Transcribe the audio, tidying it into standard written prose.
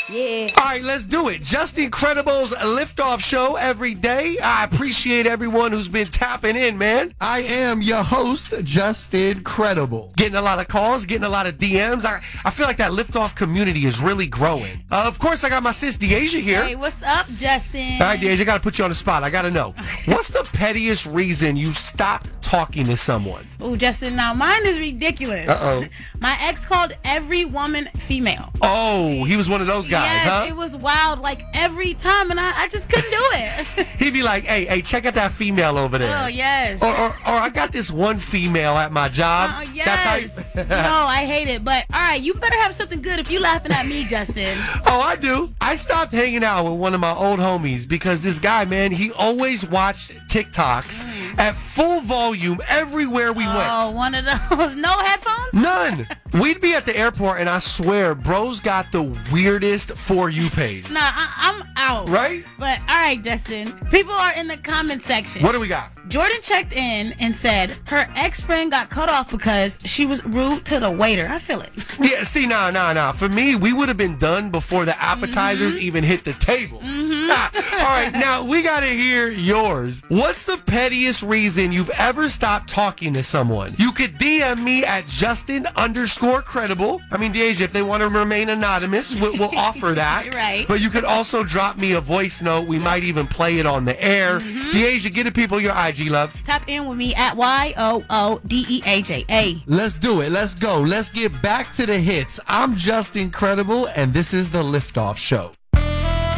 Yeah. All right, let's do it. Just Incredible's Liftoff Show every day. I appreciate everyone who's been tapping in, man. I am your host, Just Incredible. Getting a lot of calls, getting a lot of DMs. I feel like that Liftoff community is really growing. Of course, I got my sis Deasia here. Hey, what's up, Justin? All right, Deasia, I got to put you on the spot. I got to know. What's the pettiest reason you stopped talking to someone? Oh, Justin, now mine is ridiculous. Uh-oh. My ex called every woman female. Oh, he was one of those guys, yes, huh? It was wild, like every time, and I just couldn't do it. He'd be like, hey, check out that female over there. Oh, yes. Or I got this one female at my job. Yes. That's how No, I hate it. But, all right, you better have something good if you laughing at me, Justin. Oh, I do. I stopped hanging out with one of my old homies because this guy, man, he always watched TikToks at full volume everywhere we went. Oh, one of those. No headphones? None. We'd be at the airport, and I swear, bro's got the weirdest For You page. Nah, I'm out. Right? But, all right, Justin. People are in the comment section. What do we got? Jordan checked in and said her ex-friend got cut off because she was rude to the waiter. I feel it. Yeah, see, nah. For me, we would have been done before the appetizers even hit the table. All right, now we got to hear yours. What's the pettiest reason you've ever stopped talking to someone? You could DM me at Justin_credible. I mean, Deasia, if they want to remain anonymous, we'll offer that. Right. But you could also drop me a voice note. We might even play it on the air. Deasia, get the people your IG, love. Tap in with me at YOODEAJA. Let's do it. Let's go. Let's get back to the hits. I'm Just Incredible, and this is the Liftoff Show.